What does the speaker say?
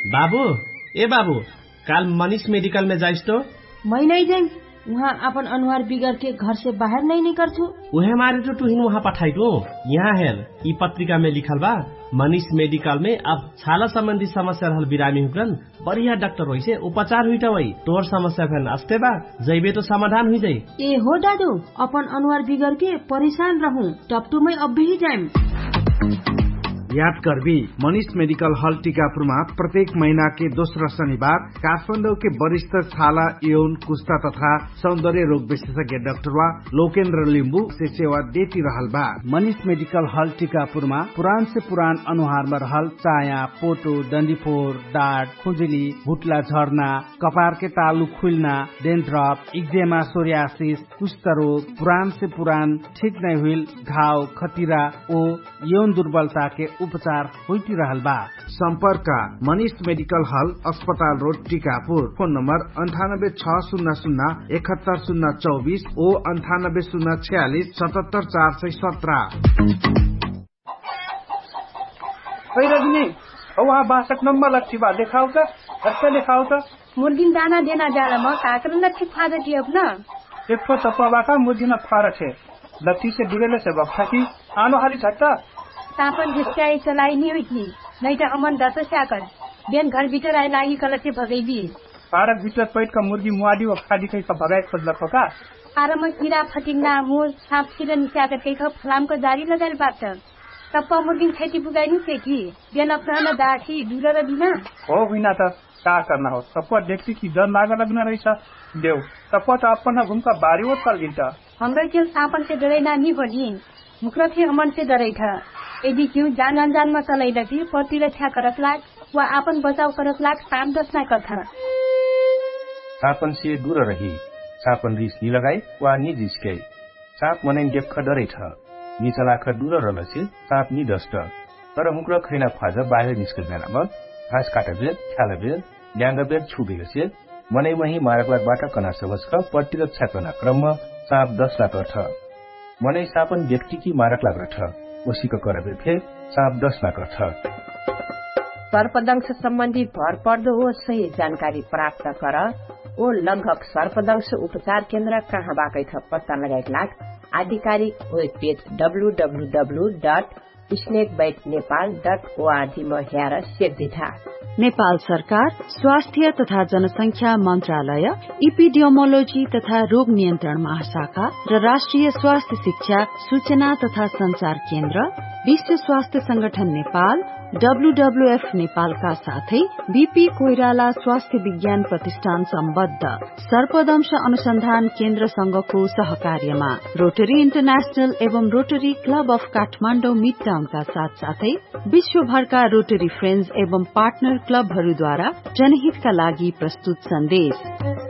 बाबू ए बाबू काल मनीष मेडिकल में जाइस तो? मैं नहीं जाई, वहाँ अपन अनुहार बिगड़ के घर से बाहर नहीं निकल छू। उहे मारे तो तुहिन वहाँ पठाई दो। यहाँ हेर ई पत्रिका में लिखल बा मनीष मेडिकल में अब छाला संबंधी समस्या रहल बिरामी हुकन बढ़िया डॉक्टर होई से उपचार हुई वही तोर समस्या फेन अस्ते बा जैबे तो समाधान हुई जाई। ए हो दादू अपन अनुहार बिगड़ के परेशान रहूं टपटू में अब भी जाएम। याद करबी मनीष मेडिकल हॉल टीकापुरमा प्रत्येक महीना के दोस्रो शनिबार काठमाडौँ के वरिष्ठ छाला यौन कुष्ठा तथा सौंदर्य रोग विशेषज्ञ डाक्टर लोकेन्द्र लिम्बू से सेवा देती रहल बा। मनीष मेडिकल हॉल टीकापुरमा पुरान से पुरान अनुहार में रहल चाया, पोटो, डंडीफोर, डाँट, खुजली, भुटला झर्ना, कपार के तालु खुलना, डेन्ड्रफ, इक्जेमा, सोरियासिस, कुष्ठ रोग, पुरान से पुरान ठीक नहीं हुई घाव, खतिरा ओ यौन दुर्बलता के उपचार होती रहल बा। संपर्क मनीष मेडिकल हॉल अस्पताल रोड टीकापुर। फोन नंबर 9860017024 ओ 9806477417। रजनी वहाँ 62 नंबर लक्ष्य बा देखाओ तो अच्छा देखाओ तो मुर्गी दाना देना जा रहा मैं काकर लक्ष्य फादर जी अपना एक तो तपवा का मुर्गी न फार छे लक्ष्य से बिगड़े से बक्ता की आनो हाली छट्टा तापन घिस्टाई चलाई नहीं हुई थी नहीं तो अमन दस से आकर बेन घर भीतर आए लागी कलर से भगेगी पारक भीतर पैट का मुर्गी मुआदी और खादी कहीं का भगाए खोज लखो का आराम कीड़ा फटिंगना मुर सांप कीड़ा नीचे आकर कहीं का फलाम को जारी लगाए बात तब मुर्गी खेती पुगाई नहीं थी बेन अपना न दाढ़ी दूर बिना हो बिना तो क्या करना हो सबको देखती की डर लागा लगना रही देव सबको तो अपन घूमका बारी और कर गिनता हमरा के सांपन से डरे ना नहीं बनी मुखरा फिर अमन से डरे था यदि क्यों जान अनजान में चलाई लगी प्रतिरक्षा करत लाग व आपन बचाव करत लाग काम दस ना करता सांपन से दूर रही सांपन रिस नहीं लगाई वा नहीं जिसके सांप मनै देख डरे था नी चलाख दूर रहल से सांप नहीं डस्ट तर मुखरा खैना फाज बाहिर निस्कल बेलामा घाँस काटा बेल ख्याल बेल ल्याङ्ग बेल छुबेल से मनै वही मारकलागबाट कना सबसका प्रतिरक्षा करना क्रम सांप 10 लाख रह मनै सांपन व्यक्ति की मारकलाग रह उसी को कर फेर सांप 10 लाख रह। सर्पदंश संबंधी भरपर्दो हो सही जानकारी प्राप्त कर ओ लगभग सर्पदंश उपचार केन्द्र कहाँ बाकै छ पत्ता लगाएका लाग आधिकारिक वेब पेज www.snakebitenepal.org में हेर सेक्दिथा। नेपाल सरकार स्वास्थ्य तथा जनसंख्या मन्त्रालय इपिडियोमोलोजी तथा रोग नियन्त्रण महाशाखा र राष्ट्रिय स्वास्थ्य शिक्षा सूचना तथा संचार केन्द्र विश्व स्वास्थ्य संगठन नेपाल WWF नेपालका साथै बीपी कोइराला स्वास्थ्य विज्ञान प्रतिष्ठान सम्बद्ध सर्पदंश अनुसन्धान केन्द्र संघको सहकार्यमा रोटरी इन्टरनेशनल एवं रोटरी क्लब अफ काठमाडौँ मिडटाउनका साथसाथै विश्वभरका रोटरी फ्रेन्ड्स एवं पार्टनर क्लबहरूद्वारा जनहितका लागि प्रस्तुत सन्देश।